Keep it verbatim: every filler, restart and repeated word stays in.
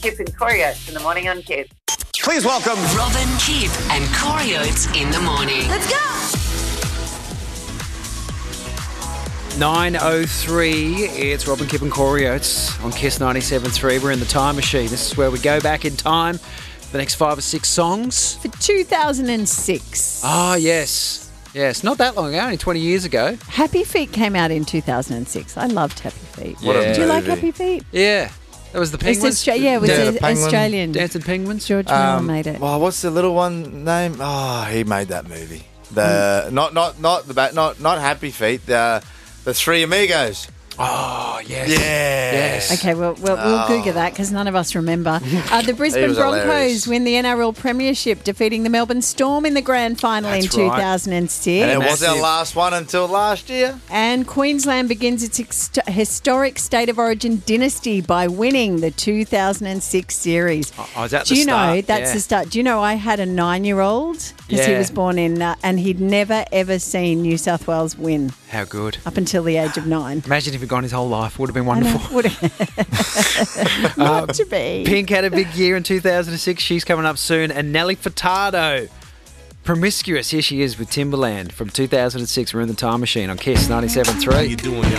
Kip and Corey Oates in the morning on Kiss. Please welcome Robin, Kip and Corey Oates in the morning. Let's go! nine oh three, it's Robin, Kip and Corey Oates on Kiss ninety-seven point three. We're in the time machine. This is where we go back in time for the next five or six songs. For two thousand six. Ah, yes. Yes, not that long ago, only twenty years ago. Happy Feet came out in two thousand six. I loved Happy Feet. What a Did you like movie. Happy Feet? Yeah. That was the It's Penguins? Austra- yeah, it was Yeah, a- the Penguin. Australian. Dancing Penguins? George Miller Um, made it. Well, what's the little one name? Oh, he made that movie. The Mm. not not not the bat not not Happy Feet. The the Three Amigos. Oh, yes. Yeah. Yes. Okay, well, we'll, we'll Google that because none of us remember. Uh, the Brisbane was Broncos hilarious. win the N R L Premiership, defeating the Melbourne Storm in the grand final That's in right. two thousand six. And it was our Massive. last one until last year. And Queensland begins its ex- historic State of Origin dynasty by winning the two thousand six series. Oh, is that Do the you know start? that's Yeah. the start? Do you know I had a nine-year-old because he Yeah. was born in, uh, and he'd never ever seen New South Wales win How good. up until the age of nine. Imagine if he'd gone his whole life. Would have been I know, wonderful. would it- Not to be. Pink had a big year in two thousand six. She's coming up soon. And Nelly Furtado, Promiscuous. Here she is with Timberland from two thousand six. We're in the time machine on Kiss ninety-seven point three. How you doing, y'all?